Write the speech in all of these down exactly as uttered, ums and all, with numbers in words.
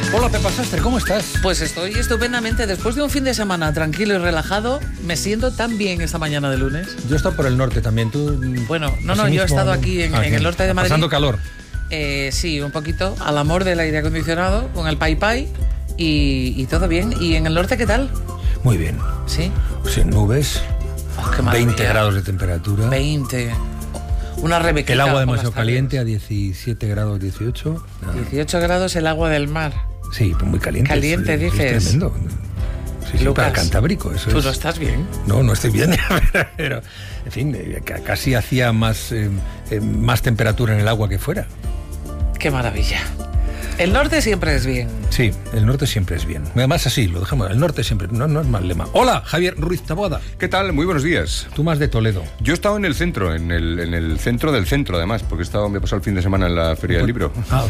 Hola, Pepa Sastre, ¿cómo estás? Pues estoy estupendamente. Después de un fin de semana tranquilo y relajado, me siento tan bien esta mañana de lunes. Yo he estado por el norte también, tú... Bueno, no, no, yo he estado aquí en, ah, en el norte de Madrid. Pasando calor. Eh, sí, un poquito, al amor del aire acondicionado, con el pai pai y, y todo bien. ¿Y en el norte qué tal? Muy bien. ¿Sí? Sin nubes, Oh, qué maravilla. veinte grados de temperatura. veinte. Una rebequita. El agua por demasiado las tardes. caliente a diecisiete grados, dieciocho. Nada. dieciocho grados el agua del mar. Sí, pero muy caliente. Caliente, es, dices. Es tremendo. Sí, sí, Lucas, para Cantábrico. Eso ¿tú es... no estás bien? No, no estoy bien. Pero, en fin, eh, casi hacía más, eh, eh, más temperatura en el agua que fuera. Qué maravilla. El norte siempre es bien. Sí, el norte siempre es bien. Además así, lo dejamos. El norte siempre, no, no es mal lema. Hola, Javier Ruiz Taboada. ¿Qué tal? Muy buenos días. Tú más de Toledo. Yo he estado en el centro, en el, en el centro del centro, además, porque he estado, me he pasado el fin de semana en la Feria del Libro. Ah.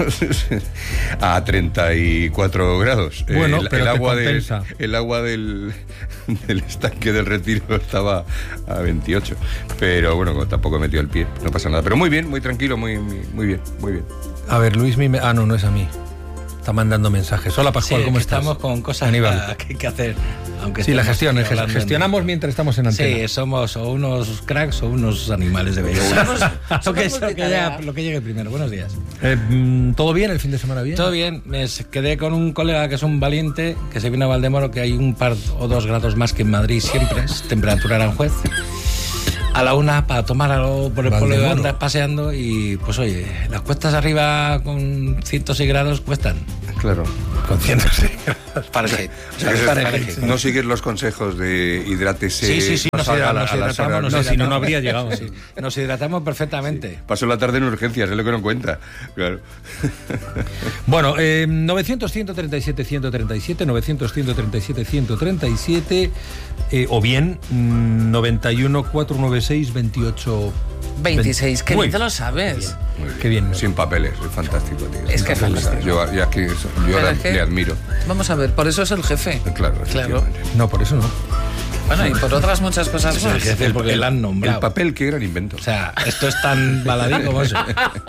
A treinta y cuatro grados. Bueno, el, pero el te agua de, compensa. el agua del, del estanque del Retiro estaba a veintiocho. Pero bueno, como tampoco he metido el pie, no pasa nada. Pero muy bien, muy tranquilo, muy, muy, muy bien, muy bien. A ver, Luis Mime... Ah, no, no es a mí. Está mandando mensajes. Hola, Pascual, Sí, ¿cómo que estás? estamos con cosas Aníbal. que hay que hacer. Aunque Sí, la estemos gestión. aquí hablando Gestionamos en- mientras estamos en antena. Sí, somos o unos cracks o unos animales de belleza. Somos- lo, somos que, lo, que multitarea. llegue, lo que llegue primero. Buenos días. Eh, mm, ¿Todo bien? ¿El fin de semana bien? Todo bien. Me s- quedé con un colega que es un valiente, que se vino a Valdemoro, que hay un par o dos grados más que en Madrid siempre. Es temperatura Aranjuez. A la una para tomar algo por el pueblo de Valdemoro. andas paseando y pues oye, las cuestas arriba con ciento seis grados cuestan. Claro. Con ciento seis. Fahrenheit. O sea, que Fahrenheit. no sigues los consejos de hidrátese. Sí, sí, sí, no nos salga a la- hidratamos, a las hidratamos, horas. nos No, si no, no hidratamos. habría llegado. Sí, nos hidratamos perfectamente. Paso la tarde en urgencias, es lo que no cuenta. Claro. Bueno, eh, novecientos, ciento treinta y siete, ciento treinta y siete, novecientos, ciento treinta y siete, ciento treinta y siete, eh, o bien mm, noventa y uno, cuatrocientos noventa y seis, veintiocho... veintiséis, qué Muy bien te lo sabes. Muy bien. Qué bien. Sin papeles, es fantástico, tío. Es que es Sin papeles. fantástico. Yo, ya que, yo Pero ahora es que- le admiro. Vamos a ver, por eso es el jefe. Claro, Claro. efectivamente. No, por eso no. Bueno, y por otras muchas cosas Es el más. jefe porque le han nombrado. El papel, qué gran invento. O sea, esto es tan baladí como eso.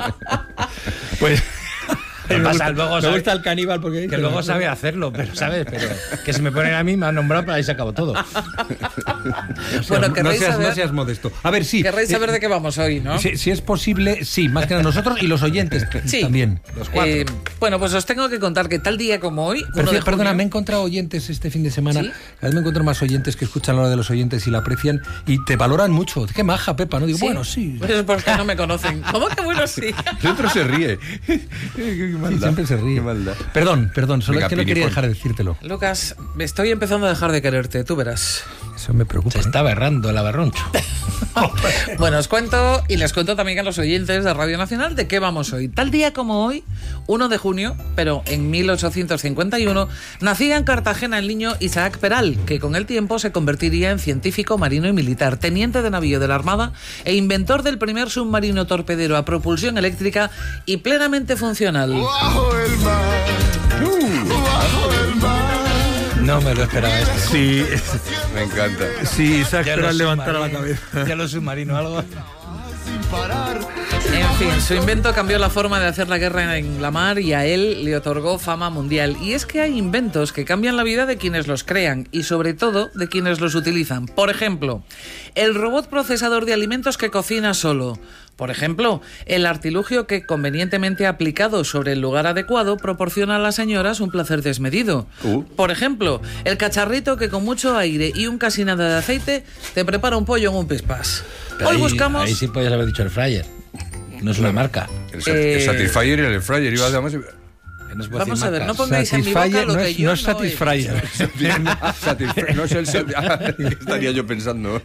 Pues... Me pasa, luego me sabe- gusta el caníbal porque... Que luego sabe hacerlo, pero ¿sabes? Pero que si me ponen a mí, me han nombrado, pero ahí se acabó todo. No seas, Bueno, no querréis seas, saber- no seas modesto. A ver, sí. Querréis eh, saber de qué vamos hoy, ¿no? Si, si es posible, sí, más que nada nosotros y los oyentes Sí. también. Los cuatro. Eh, bueno, pues os tengo que contar que tal día como hoy, Pero, uno de perdona, junio- me he encontrado oyentes este fin de semana. ¿Sí? Cada vez me encuentro más oyentes que escuchan la hora de los oyentes y la aprecian y te valoran mucho. Qué maja, Pepa, ¿no? Digo, ¿Sí? bueno, sí. Pues es porque no me conocen. ¿Cómo que bueno sí? El otro se ríe. Qué Sí, maldad, siempre se ríe. Qué maldad. Perdón, perdón, solo Venga, es que no quería Pinifón. dejar de decírtelo. Lucas, estoy empezando a dejar de quererte, tú verás. Eso me preocupa. Se ¿eh? está berrando el abarroncho. Bueno, os cuento y les cuento también a los oyentes de Radio Nacional de qué vamos hoy. Tal día como hoy, uno de junio, pero en mil ochocientos cincuenta y uno, nacía en Cartagena el niño Isaac Peral, que con el tiempo se convertiría en científico marino y militar, teniente de navío de la Armada e inventor del primer submarino torpedero a propulsión eléctrica y plenamente funcional. No me lo esperaba esto. Sí, Me encanta. sí, Isaac Ya Peral los levantara la submarinos- cabeza. Ya los submarinos algo. En fin, su invento cambió la forma de hacer la guerra en la mar y a él le otorgó fama mundial. Y es que hay inventos que cambian la vida de quienes los crean y sobre todo de quienes los utilizan. Por ejemplo, el robot procesador de alimentos que cocina solo. Por ejemplo, el artilugio que convenientemente aplicado sobre el lugar adecuado proporciona a las señoras un placer desmedido. Uh. Por ejemplo, el cacharrito que con mucho aire y un casi nada de aceite te prepara un pollo en un pispás. Pero Hoy ahí, buscamos... ahí sí podías haber dicho el fryer. No es una marca. El, sat- Eh, el Satisfyer y el Air Fryer. Iba además. Que no se puede Vamos decir a ver, no marcas. pongáis en mi boca Satisfyer lo no que es, yo no es no he Satisfyer. Satisfyer. No es el sat- Ah, ¿qué estaría yo pensando?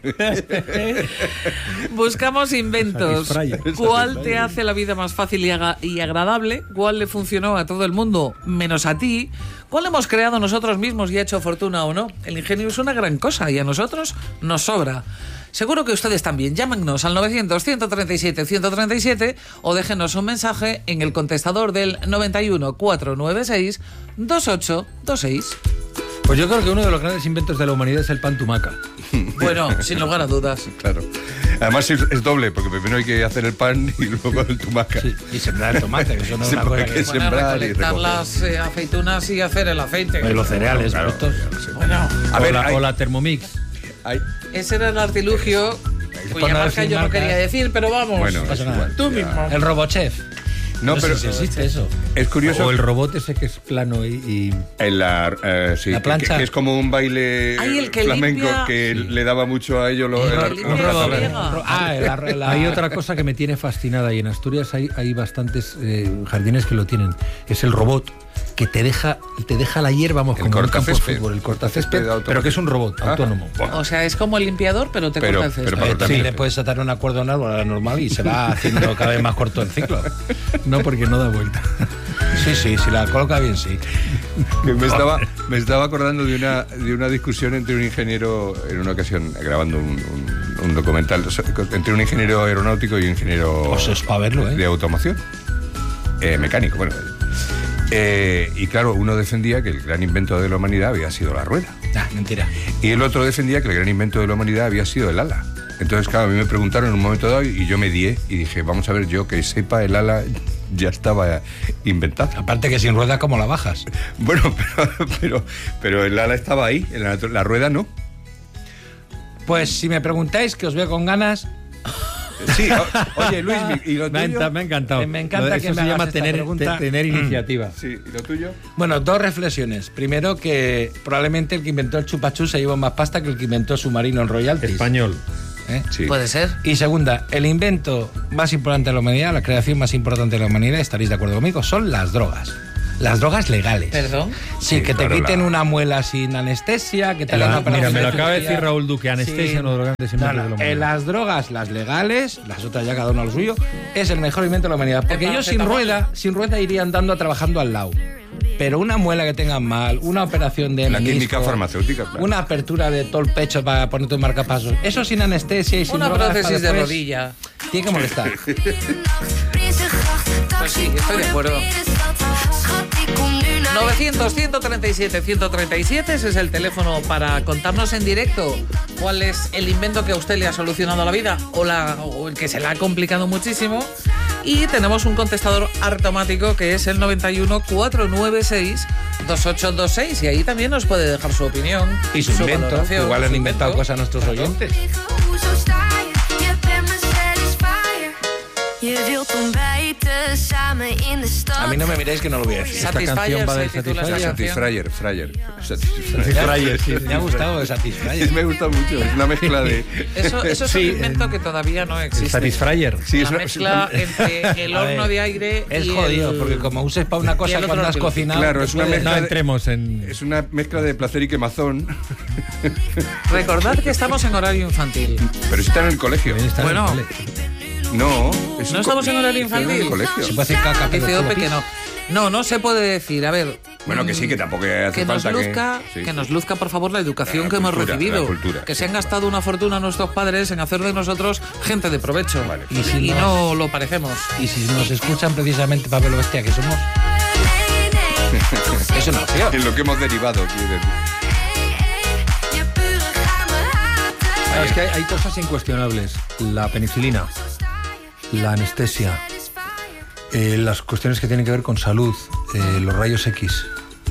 Buscamos inventos. Satisfyer. ¿Cuál te hace la vida más fácil y, aga- y agradable? ¿Cuál le funcionó a todo el mundo menos a ti? ¿Cuál hemos creado nosotros mismos y ha hecho fortuna o no? El ingenio es una gran cosa y a nosotros nos sobra. Seguro que ustedes también. Llámenos al novecientos, ciento treinta y siete, ciento treinta y siete o déjenos un mensaje en el contestador del noventa y uno, cuatrocientos noventa y seis, veintiocho veintiséis. Pues yo creo que uno de los grandes inventos de la humanidad es el pan tumaca. Bueno, sin lugar a dudas. Claro. Además es, es doble, porque primero hay que hacer el pan y luego el tumaca. Sí, y sembrar el tomate, que eso no es Sí, una cosa porque que... es- Bueno, sembrar y recolectar recoger. las eh, aceitunas y hacer el aceite. Y los cereales, Claro, estos. claro, sí. Bueno, A o, ver, la, hay- o la Thermomix. hay- ese era el artilugio Por cuya no marca decir yo no marca. quería decir, pero vamos. Bueno, pasa es nada. igual. Tú Ya. mismo. El Robochef. No, No sé pero si existe eso. es curioso. O el robot ese que es plano y... y- En la, eh, sí, La que- plancha. Que, que es como un baile Ay, el que flamenco limpia- que Sí. le daba mucho a ellos. Lo, El el- que los limpia y ratones. friega. Ah, la, la- Hay otra cosa que me tiene fascinada y en Asturias hay, hay bastantes eh, jardines que lo tienen. Es el robot que te deja, te deja la hierba, vamos, El como en un campo de cortacésped. fútbol, el cortacésped, Césped automático. pero que es un robot Ah, autónomo. bueno. O sea, es como el limpiador, pero te Pero- corta el césped. pero para Eh, los también también. le puedes atar una cuerda a un árbol a la normal y se va haciendo cada vez más corto el ciclo. No, porque no da vuelta. Sí, sí, si la coloca bien, sí. Que me estaba, me estaba acordando de una, de una discusión entre un ingeniero, en una ocasión grabando un, un- un documental, o sea, entre un ingeniero aeronáutico y un ingeniero Pues es para verlo, de ¿eh? automoción, eh, mecánico, bueno. Eh, y claro, uno defendía que el gran invento de la humanidad había sido la rueda. Ah, mentira. Y el otro defendía que el gran invento de la humanidad había sido el ala. Entonces, claro, a mí me preguntaron en un momento dado y yo me dié y dije, vamos a ver, yo que sepa, el ala ya estaba inventado. Aparte que sin rueda, ¿cómo la bajas? Bueno, pero, pero, pero el ala estaba ahí, en la, la rueda no. Pues si me preguntáis, que os veo con ganas, Sí, o- oye, Luis, ¿y lo Me ha, tuyo? enta- me ha encantado. Eh, me encanta Eso que me se hagas llama esta tener, pregunta. te- tener iniciativa. Sí, ¿y lo tuyo? bueno, dos reflexiones. Primero, que probablemente el que inventó el chupachú se llevó más pasta que el que inventó el submarino en royalties. Español. ¿Eh? Sí. Puede ser. Y segunda, el invento más importante de la humanidad, la creación más importante de la humanidad, estaréis de acuerdo conmigo, son las drogas. Las drogas legales. Perdón. Sí, Sí, que te claro, quiten la- una muela sin anestesia, que te hagan La- una mira, operación me lo de acaba de cirugía. decir Raúl Duque, anestesia, no drogantes, No, inventos no, de la eh, humanidad. las drogas, las legales, las otras ya cada uno a lo suyo, es el mejor invento de la humanidad. Porque El yo sin paracetamol. rueda, sin rueda iría andando a trabajando al lado. Pero una muela que tengan mal, una operación de La menisco, química farmacéutica, claro. una apertura de todo el pecho para ponerte un marcapasos, eso sin anestesia y sin Una drogas prótesis para de después, rodilla. tiene que molestar. Pues sí, estoy de acuerdo. novecientos, ciento treinta y siete, ciento treinta y siete, ese es el teléfono para contarnos en directo cuál es el invento que a usted le ha solucionado la vida o, la, o el que se le ha complicado muchísimo. Y tenemos un contestador automático que es el noventa y uno, cuatrocientos noventa y seis, veintiocho veintiséis y ahí también nos puede dejar su opinión. Y su invento, valoración, igual han su inventado invento. cosas nuestros Claro. oyentes. A mí no me miréis que no lo voy a decir. Esta Satisfyer canción va se del titula esa Satisfyer. canción. Satisfyer, Fryer. Satisfyer. sí, Me ha gustado de Satisfyer. Me gusta mucho, es una mezcla de... Eso, eso es Sí, un invento que todavía no existe. Satisfyer. Sí, es la una- mezcla entre el A horno ver, de aire Es y jodido, el... porque como uses para una y cosa el otro cuando has artículo. cocinado... Claro, te es una puede- No mezcla- entremos en... Es una mezcla de placer y quemazón, Recordad que estamos en horario infantil. pero está en el colegio. También está en el Bueno. cole. No, es ¿No un estamos co- en horario pero en el infantil? colegio. Se puede hacer caca, pero Dice como Ope que pis. no. No, no se puede decir. A ver. Bueno, que sí, que tampoco hace que nos falta luzca, que... sí. que nos luzca, por favor, la educación La que hemos cultura, recibido. la cultura, que sí, se han gastado una fortuna nuestros padres en hacer de nosotros gente de provecho. Vale. Y, si no lo parecemos. Y si nos escuchan precisamente Pablo Bestia, que somos... Es una opción. En lo que hemos derivado, quiero decir. Claro, es que hay, hay cosas incuestionables. La penicilina, la anestesia, eh, las cuestiones que tienen que ver con salud, eh, los rayos X.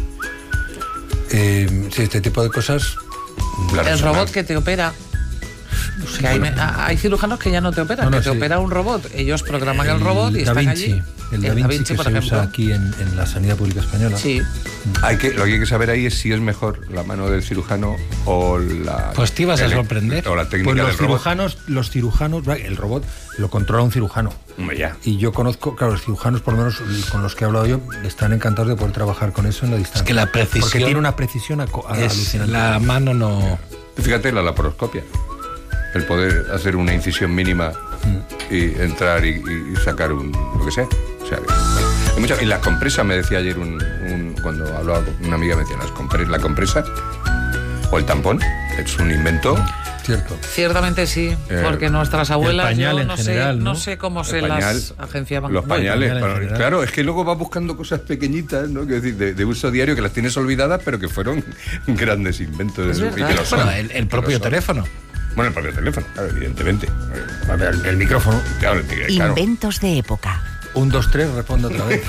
Eh, sí, este tipo de cosas. La El resonancia. robot que te opera. Que hay, hay cirujanos que ya no te operan, No, no, que te sí. opera un robot. Ellos programan el, robot y Da están Vinci, allí. el Da Vinci, que por se ejemplo. usa aquí en, en la sanidad pública española. Sí. Hay que, lo que hay que saber ahí es si es mejor la mano del cirujano o la... Pues te ibas a ele- sorprender. O la técnica Pues los del robot. cirujanos, los cirujanos, el robot lo controla un cirujano. Hombre, ya. Y yo conozco, claro, los cirujanos, por lo menos con los que he hablado yo, están encantados de poder trabajar con eso en la distancia. que la precisión Porque tiene una precisión aco- Es alucinante. la mano no... Fíjate la laparoscopia. El poder hacer una incisión mínima y entrar y, y- y sacar un... lo que sea. O sea, que, bueno, hay mucha- y las compresas, me decía ayer un, un- cuando hablaba con una amiga, me decía, las compres, la compresa o el tampón es un invento Cierto. Ciertamente sí, Eh, porque nuestras abuelas, el pañal yo en no, general, sé, ¿no? no sé cómo El se pañal, las agenciaban. Los Bueno, pañales, pañal en para- general. claro, es que luego vas buscando cosas pequeñitas, ¿no? Que decir, de, de uso diario que las tienes olvidadas, pero que fueron grandes inventos. Es de- y verdad. que lo son, Bueno, el, el que lo propio son. teléfono. Bueno, el propio teléfono, claro, evidentemente. A ver, el, el micrófono. Claro, el- claro. Inventos de época. Un, dos, tres, responde otra vez.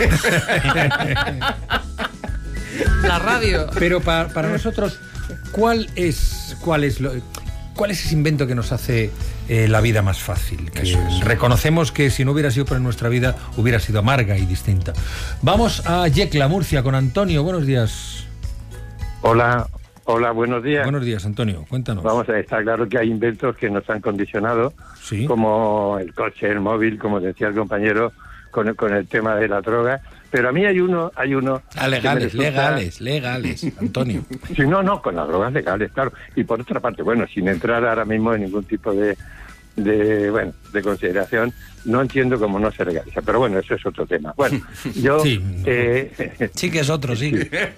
La radio. Pero para, para nosotros, ¿cuál es, cuál es lo, cuál es ese invento que nos hace eh, la vida más fácil? Que Eso es. reconocemos que si no hubiera sido por nuestra vida, hubiera sido amarga y distinta. Vamos a Yecla, Murcia, con Antonio. Buenos días. Hola, hola, buenos días. Buenos días, Antonio. Cuéntanos. Vamos a ver, está claro que hay inventos que nos han condicionado, Sí. como el coche, el móvil, como decía el compañero, con el, con el tema de la droga. Pero a mí hay uno, hay uno... Ah, que me legales, resulta- legales, legales, Antonio. Sí, no, no, con las drogas legales, claro. Y por otra parte, bueno, sin entrar ahora mismo en ningún tipo de, de bueno, de consideración, no entiendo cómo no se legaliza. Pero bueno, eso es otro tema. Bueno, yo... Sí. eh, Sí que es otro, sí.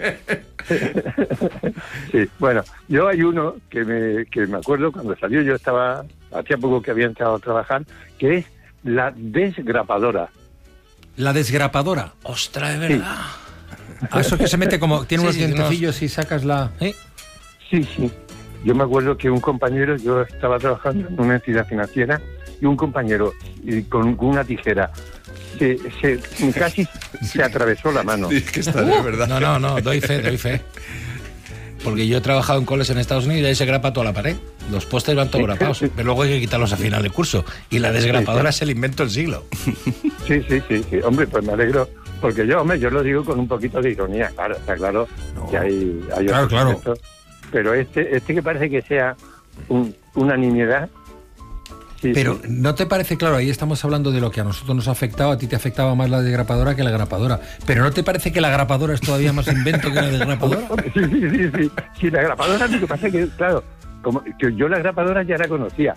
Sí, bueno, yo hay uno que me, que me acuerdo cuando salió, yo estaba, hacía poco que había entrado a trabajar, que es la desgrapadora. La desgrapadora. Ostras, de verdad. Ah, eso que se mete como... Tiene Sí, unos sí, unos- dientecillos y sacas la... ¿eh? Sí, sí. Yo me acuerdo que un compañero, yo estaba trabajando en una entidad financiera y un compañero y con una tijera se, se casi se atravesó la mano. Sí, es que está de verdad. No, no, no, doy fe, doy fe. Porque yo he trabajado en coles en Estados Unidos y ahí se grapa toda la pared. Los postes van todos grapados, pero luego hay que quitarlos a final de curso. Y la desgrapadora es el invento del siglo. Sí, sí, sí, sí. Hombre, pues me alegro. Porque yo, hombre, yo lo digo con un poquito de ironía, claro, está claro No. que hay, hay Claro, otros claro. inventos. Pero este, este que parece que sea un- una nimiedad. Sí, Pero sí. ¿no te parece claro? Ahí estamos hablando de lo que a nosotros nos ha afectado, a ti te afectaba más la desgrapadora que la grapadora. Pero ¿no te parece que la grapadora es todavía más invento que la desgrapadora? Sí, sí, sí, sí. Sí, la grapadora, lo que pasa es que, claro, como que yo la grapadora ya la conocía,